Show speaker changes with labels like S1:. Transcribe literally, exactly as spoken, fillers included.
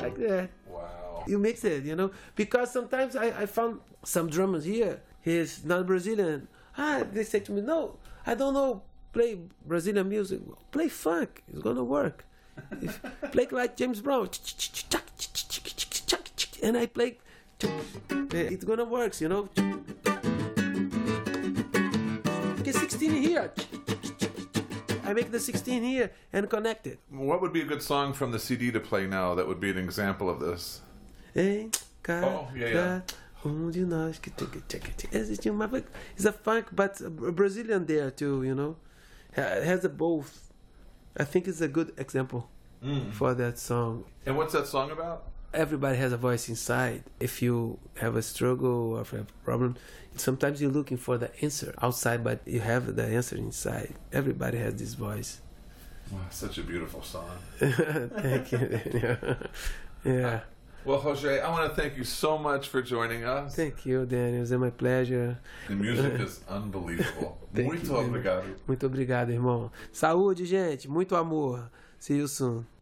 S1: like that.
S2: Wow.
S1: You mix it, you know, because sometimes I, I found some drummers here. He's not Brazilian. Ah, they say to me, no, I don't know. Play Brazilian music. Play funk. It's gonna work. If, play like James Brown. And I play. It's gonna work, you know. Get sixteen here. I make the sixteen here and connect it.
S2: What would be a good song from the C D to play now that would be an example of this?
S1: Hein, cara,
S2: Oh, yeah, yeah.
S1: um de nós que existe uma. It's a funk, but a Brazilian there too, you know. It has a both. I think it's a good example
S2: Mm.
S1: for that song.
S2: And what's that song about?
S1: Everybody has a voice inside. If you have a struggle or if you have a problem, sometimes you're looking for the answer outside, but you have the answer inside. Everybody has this voice.
S2: Wow, such a beautiful song.
S1: Thank you. Yeah. Yeah.
S2: Well, Jose, I want to thank you so much for joining us.
S1: Thank you, Daniel. It's my pleasure.
S2: The music is unbelievable.
S1: Thank
S2: Muito
S1: you,
S2: obrigado.
S1: Muito obrigado, irmão. Saúde, gente. Muito amor. See you soon.